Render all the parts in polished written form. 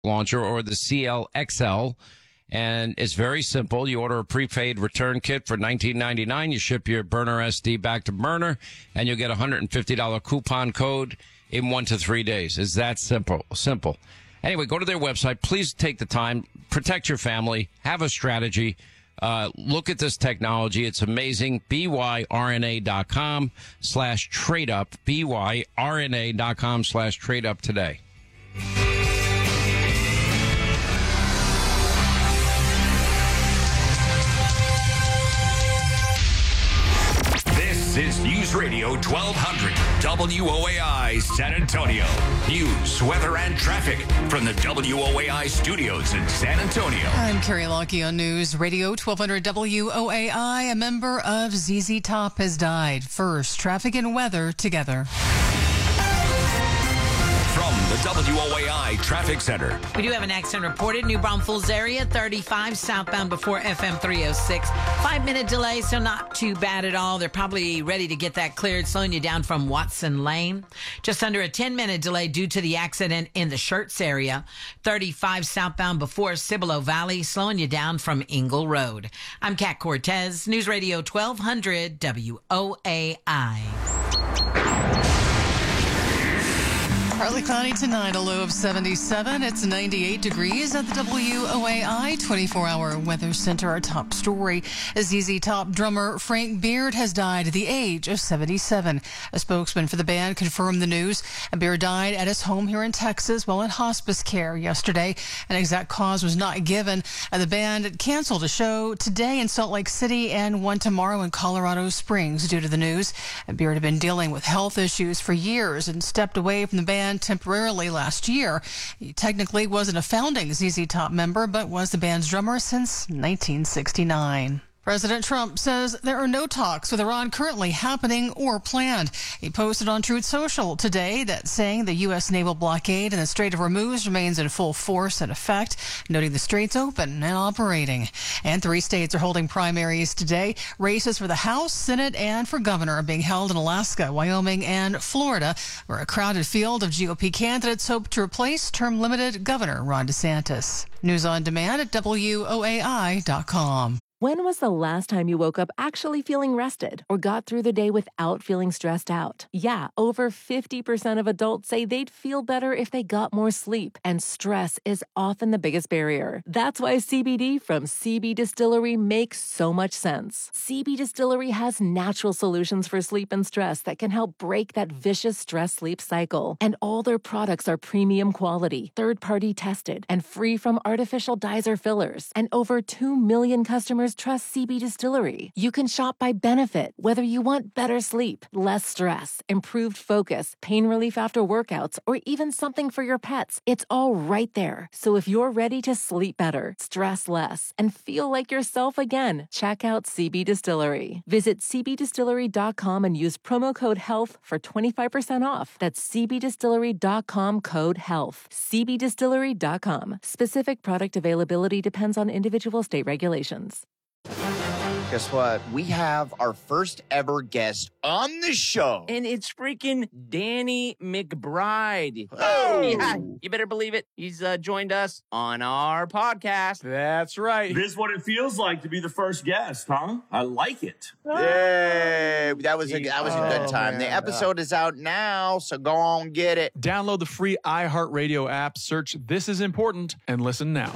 launcher or the CLXL. And it's very simple. You order a prepaid return kit for $19.99. You ship your burner SD back to burner, and you'll get a $150 coupon code in 1 to 3 days. It's that simple. Simple. Anyway, go to their website. Please take the time. Protect your family. Have a strategy. Look at this technology. It's amazing. BYRNA.com/trade-up. BYRNA.com/trade-up today. This is News Radio 1200 WOAI San Antonio. News, weather, and traffic from the WOAI studios in San Antonio. I'm Carrie Lockie on News Radio 1200 WOAI. A member of ZZ Top has died. First, traffic and weather together. From the WOAI Traffic Center. We do have an accident reported. New Braunfels area, 35 southbound before FM 306. 5-minute delay, so not too bad at all. They're probably ready to get that cleared, slowing you down from Watson Lane. Just under a 10-minute delay due to the accident in the Schertz area. 35 southbound before Cibolo Valley, slowing you down from Engle Road. I'm Kat Cortez, News Radio 1200 WOAI. Partly cloudy tonight, a low of 77. It's 98 degrees at the WOAI 24-hour weather center. Our top story. ZZ Top drummer Frank Beard has died at the age of 77. A spokesman for the band confirmed the news. Beard died at his home here in Texas while in hospice care yesterday. An exact cause was not given. The band canceled a show today in Salt Lake City and one tomorrow in Colorado Springs due to the news. Beard had been dealing with health issues for years and stepped away from the band temporarily last year. He technically wasn't a founding ZZ Top member, but was the band's drummer since 1969. President Trump says there are no talks with Iran currently happening or planned. He posted on Truth Social today that saying the U.S. naval blockade in the Strait of Hormuz remains in full force and effect, noting the strait's open and operating. And 3 states are holding primaries today. Races for the House, Senate, and for governor are being held in Alaska, Wyoming, and Florida, where a crowded field of GOP candidates hope to replace term-limited Governor Ron DeSantis. News on demand at WOAI.com. When was the last time you woke up actually feeling rested or got through the day without feeling stressed out? Yeah, over 50% of adults say they'd feel better if they got more sleep, and stress is often the biggest barrier. That's why CBD from CB Distillery makes so much sense. CB Distillery has natural solutions for sleep and stress that can help break that vicious stress-sleep cycle. And all their products are premium quality, third-party tested, and free from artificial dyes or fillers. And over 2 million customers trust CB Distillery. You can shop by benefit, whether you want better sleep, less stress, improved focus, pain relief after workouts, or even something for your pets. It's all right there. So if you're ready to sleep better, stress less, and feel like yourself again, check out CB Distillery. Visit cbdistillery.com and use promo code HEALTH for 25% off. That's cbdistillery.com code HEALTH. cbdistillery.com. Specific product availability depends on individual state regulations. Guess what? We have our first ever guest on the show. And it's freaking Danny McBride. Oh! Yeah, you better believe it. He's joined us on our podcast. That's right. This is what it feels like to be the first guest, huh? I like it. Yay! That was a good time. Man. The episode is out now, so go on get it. Download the free iHeartRadio app, search This Is Important, and listen now.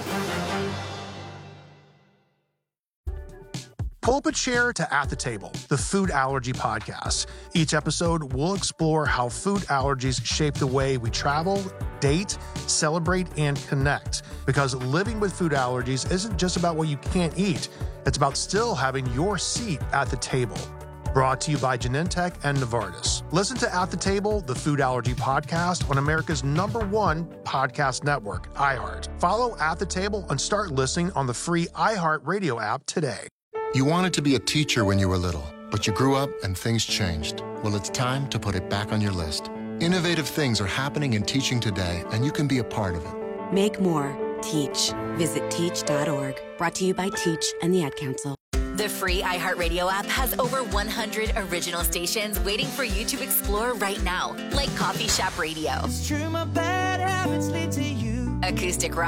Pull up a chair to At the Table, the food allergy podcast. Each episode, we'll explore how food allergies shape the way we travel, date, celebrate, and connect. Because living with food allergies isn't just about what you can't eat. It's about still having your seat at the table. Brought to you by Genentech and Novartis. Listen to At the Table, the food allergy podcast on America's #1 podcast network, iHeart. Follow At the Table and start listening on the free iHeartRadio app today. You wanted to be a teacher when you were little, but you grew up and things changed. Well, it's time to put it back on your list. Innovative things are happening in teaching today, and you can be a part of it. Make more. Teach. Visit teach.org. Brought to you by Teach and the Ad Council. The free iHeartRadio app has over 100 original stations waiting for you to explore right now, like Coffee Shop Radio. It's true, my bad habits lead to you. Acoustic rock.